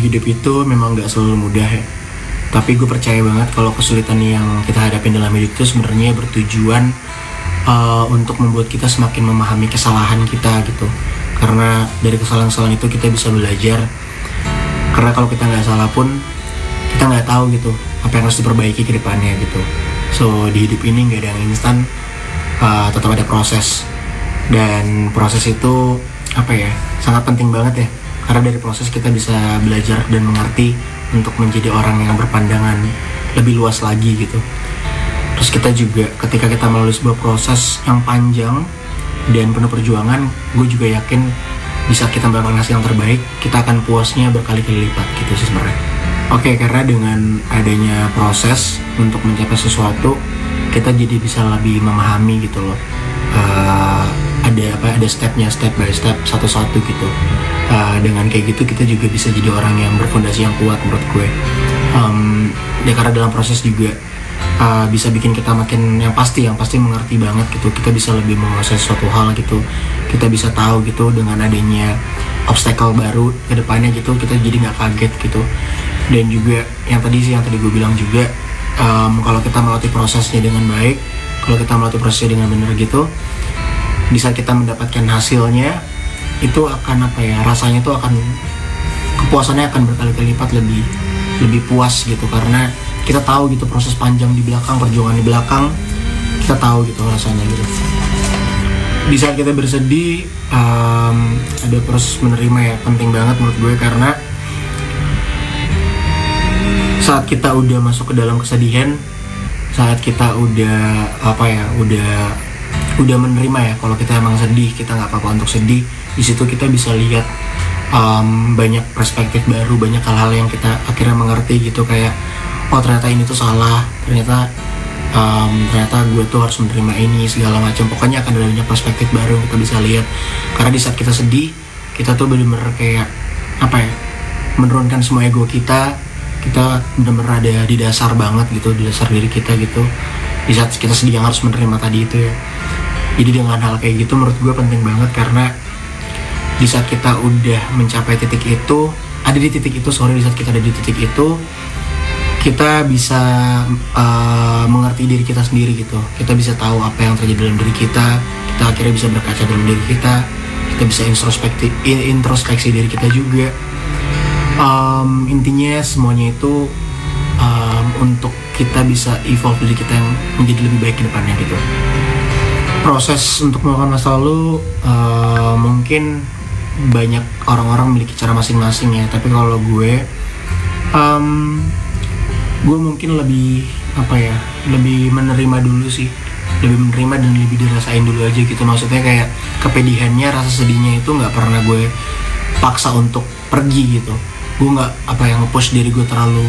hidup itu memang gak selalu mudah ya. Tapi gue percaya banget kalau kesulitan yang kita hadapin dalam hidup itu sebenarnya bertujuan untuk membuat kita semakin memahami kesalahan kita gitu. Karena dari kesalahan-kesalahan itu kita bisa belajar. Karena kalau kita nggak salah pun kita nggak tahu gitu apa yang harus diperbaiki ke depannya gitu. So di hidup ini nggak ada yang instan, tetap ada proses. Dan proses itu sangat penting banget ya. Karena dari proses kita bisa belajar dan mengerti untuk menjadi orang yang berpandangan lebih luas lagi gitu. Terus kita juga ketika kita melalui sebuah proses yang panjang dan penuh perjuangan, gue juga yakin bisa kita mendapatkan hasil yang terbaik, kita akan puasnya berkali-kali lipat gitu sih sebenarnya. Oke, karena dengan adanya proses untuk mencapai sesuatu, kita jadi bisa lebih memahami gitu loh. Ada stepnya, step by step, satu-satu gitu. Dengan kayak gitu kita juga bisa jadi orang yang berfondasi yang kuat menurut gue. Karena dalam proses juga bisa bikin kita makin yang pasti mengerti banget gitu. Kita bisa lebih menguasai suatu hal gitu. Kita bisa tahu gitu dengan adanya obstacle baru ke depannya gitu, kita jadi nggak kaget gitu. Dan juga yang tadi gue bilang juga, kalau kita melalui prosesnya dengan baik, kalau kita melalui prosesnya dengan benar gitu, di saat kita mendapatkan hasilnya itu akan rasanya itu akan, kepuasannya akan berkali-kali lipat lebih puas gitu. Karena kita tahu gitu proses panjang di belakang, perjuangan di belakang, kita tahu gitu rasanya gitu. Di saat kita bersedih, ada proses menerima ya, penting banget menurut gue. Karena saat kita udah masuk ke dalam kesedihan, saat kita udah menerima ya kalau kita emang sedih, kita nggak apa-apa untuk sedih. Di situ kita bisa lihat banyak perspektif baru, banyak hal-hal yang kita akhirnya mengerti gitu. Kayak oh ternyata ini tuh salah, ternyata gue tuh harus menerima ini segala macam. Pokoknya akan ada banyak perspektif baru yang kita bisa lihat. Karena di saat kita sedih, kita tuh benar-benar kayak menurunkan semua ego kita benar-benar ada di dasar banget gitu, di dasar diri kita gitu. Di saat kita sedih yang harus menerima tadi itu ya. Jadi dengan hal kayak gitu menurut gue penting banget. Karena di saat kita udah mencapai titik itu, di saat kita ada di titik itu, kita bisa mengerti diri kita sendiri gitu. Kita bisa tahu apa yang terjadi dalam diri kita akhirnya bisa berkaca dalam diri kita bisa introspeksi diri kita juga. Intinya semuanya itu untuk kita bisa evolve diri kita yang menjadi lebih baik ke depannya gitu. Proses untuk melakukan masa lalu mungkin banyak orang-orang memiliki cara masing-masing ya. Tapi kalau gue mungkin lebih menerima dulu sih, lebih menerima dan lebih dirasain dulu aja gitu. Maksudnya kayak kepedihannya, rasa sedihnya itu nggak pernah gue paksa untuk pergi gitu. Gue nggak nge-push diri gue terlalu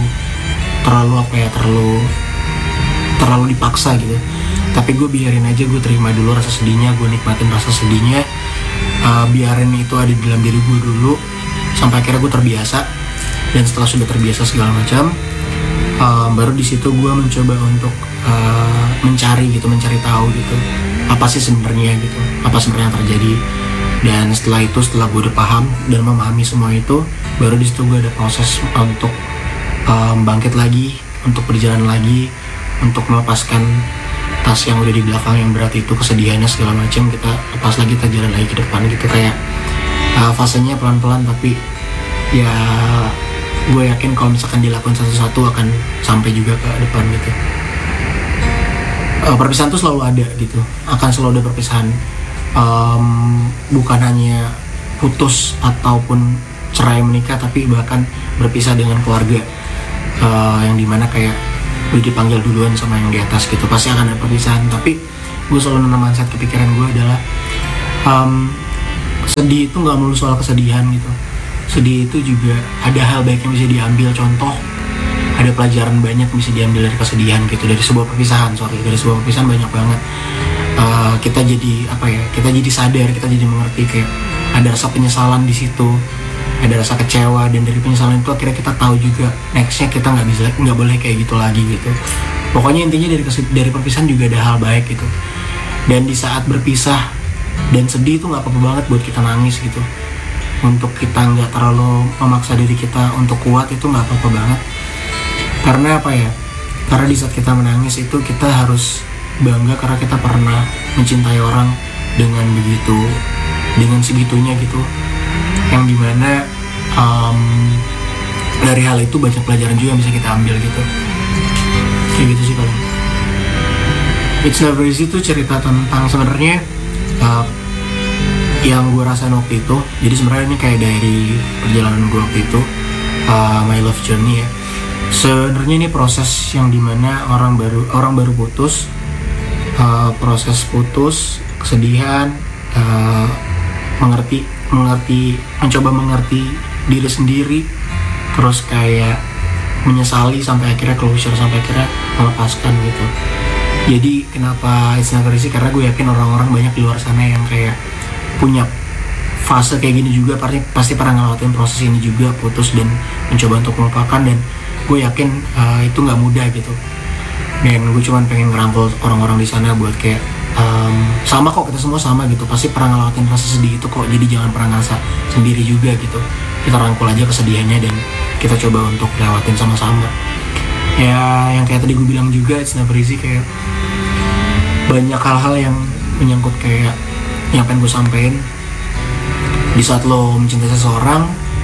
dipaksa gitu. Tapi gue biarin aja, gue terima dulu rasa sedihnya, gue nikmatin rasa sedihnya, biarin itu ada di dalam diri gue dulu sampai akhirnya gue terbiasa. Dan setelah sudah terbiasa segala macam, baru di situ gue mencoba untuk mencari tahu gitu apa sih sebenarnya gitu, apa sebenarnya yang terjadi. Dan setelah gue udah paham dan memahami semua itu, baru di situ gue ada proses untuk bangkit lagi, untuk berjalan lagi, untuk melepaskan tas yang udah di belakang yang berat itu, kesedihannya segala macam, kita lepas lagi, kita jalan lagi ke depan gitu. Kayak fasenya pelan-pelan, tapi ya gue yakin kalau misalkan dilakukan satu-satu akan sampai juga ke depan gitu. Perpisahan tuh selalu ada gitu, akan selalu ada perpisahan. Bukan hanya putus ataupun cerai menikah, tapi bahkan berpisah dengan keluarga, yang dimana kayak udah dipanggil duluan sama yang di atas gitu, pasti akan ada perpisahan. Tapi gue selalu menanam mindset kepikiran gue adalah sedih itu gak melulu soal kesedihan gitu. Sedih itu juga ada hal baik yang bisa diambil. Contoh, ada pelajaran banyak yang bisa diambil dari kesedihan gitu, dari sebuah perpisahan banyak banget. Kita jadi sadar, kita jadi mengerti, kayak ada rasa penyesalan di situ, ada rasa kecewa, dan dari penyesalan itu akhirnya kita tahu juga nextnya kita nggak boleh kayak gitu lagi gitu. Pokoknya intinya dari perpisahan juga ada hal baik gitu. Dan di saat berpisah dan sedih itu nggak apa-apa banget buat kita nangis gitu. untuk kita nggak terlalu memaksa diri kita untuk kuat itu nggak apa-apa banget. Karena apa ya, karena di saat kita menangis itu kita harus bangga karena kita pernah mencintai orang dengan segitunya gitu, yang dimana dari hal itu banyak pelajaran juga yang bisa kita ambil gitu. Kayak gitu sih paling. It's Never Easy itu cerita tentang sebenarnya yang gue rasain waktu itu. Jadi sebenarnya ini kayak dari perjalanan gue waktu itu, my love journey ya. Sebenarnya ini proses yang dimana orang baru putus, proses putus, kesedihan, mencoba mengerti diri sendiri, terus kayak menyesali sampai akhirnya closure, sampai akhirnya melepaskan gitu. Jadi kenapa It's Never Easy, karena gue yakin orang-orang banyak di luar sana yang kayak punya fase kayak gini juga, pasti pernah ngelewatin proses ini juga, putus dan mencoba untuk melupakan. Dan gue yakin itu nggak mudah gitu. Dan gue cuman pengen ngerangkul orang-orang di sana buat kayak sama kok, kita semua sama gitu, pasti pernah ngelewatin rasa sedih itu kok, jadi jangan pernah ngerasa sendiri juga gitu. Kita rangkul aja kesedihannya dan kita coba untuk lewatin sama-sama. Ya yang kayak tadi gue bilang juga, It's Never Easy, kayak banyak hal-hal yang menyangkut kayak yang pengen gue sampein. Di saat lo mencintai seseorang,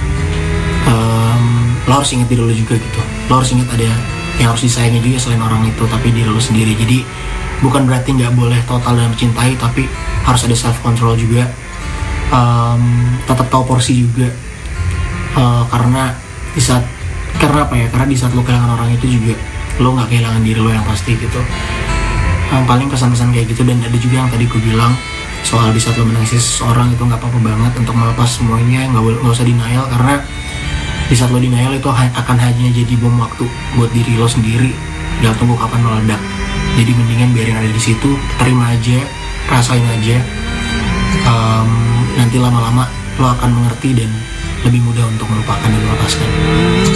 lo harus ingat diri lo juga gitu. Lo harus ingat ada yang harus disayangi juga selain orang itu, tapi diri lo sendiri. Jadi bukan berarti nggak boleh total dalam mencintai, tapi harus ada self control juga, tetap tahu porsi juga. Karena apa ya, karena di saat lo kehilangan orang itu juga lo nggak kehilangan diri lo yang pasti gitu. Paling pesan-pesan kayak gitu. Dan ada juga yang tadi gue bilang soal di saat lo menangis seseorang itu nggak apa-apa banget untuk melepas semuanya, nggak usah denial, karena di saat lo denial itu akan hanya jadi bom waktu buat diri lo sendiri. Jangan tunggu kapan meledak. Jadi mendingan biarin ada di situ, terima aja, rasain aja. Nanti lama-lama lo akan mengerti dan lebih mudah untuk melupakan dan melepaskan.